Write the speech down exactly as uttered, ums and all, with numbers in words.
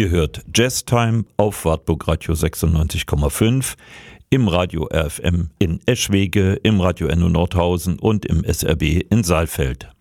hört Jazztime auf Wartburg Radio sechsundneunzig Komma fünf, im Radio R F M in Eschwege, im Radio Enno Nordhausen und im S R B in Saalfeld.